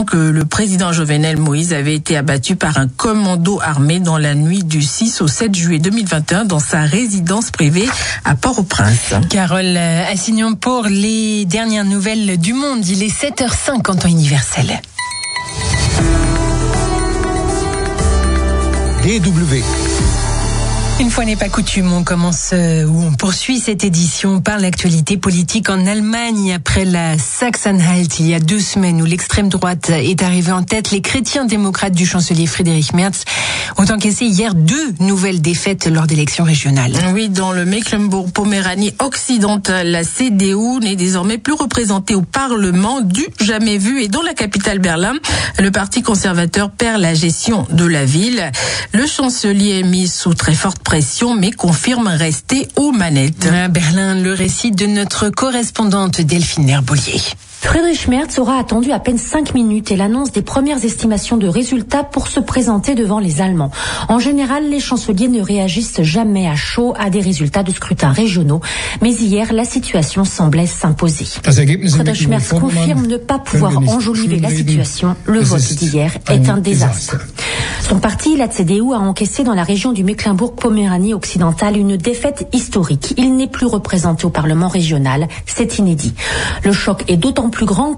que le président Jovenel Moïse avait été abattu par un commando armé dans la nuit du 6 au 7 juillet 2021 dans sa résidence privée à Port-au-Prince. Carole Assignon pour les dernières nouvelles du monde. Il est 7h05 en temps universel. DW. Une fois n'est pas coutume, on poursuit cette édition par l'actualité politique en Allemagne après la Sachsen-Anhalt il y a 2 semaines où l'extrême droite est arrivée en tête. Les chrétiens démocrates du chancelier Friedrich Merz ont encaissé hier 2 nouvelles défaites lors d'élections régionales. Oui, dans le Mecklembourg-Poméranie occidentale, la CDU n'est désormais plus représentée au Parlement, du jamais vu, et dans la capitale Berlin, le parti conservateur perd la gestion de la ville. Le chancelier est mis sous très forte pression, mais confirme rester aux manettes. À Berlin, le récit de notre correspondante Delphine Herbolier. Friedrich Merz aura attendu à peine 5 minutes et l'annonce des premières estimations de résultats pour se présenter devant les Allemands. En général, les chanceliers ne réagissent jamais à chaud à des résultats de scrutins régionaux. Mais hier, la situation semblait s'imposer. Friedrich Merz confirme ne pas pouvoir enjoliver la situation. Le vote d'hier est un désastre. Son parti, la CDU, a encaissé dans la région du Mecklembourg-Poméranie occidentale une défaite historique. Il n'est plus représenté au Parlement régional. C'est inédit. Le choc est d'autant plus grand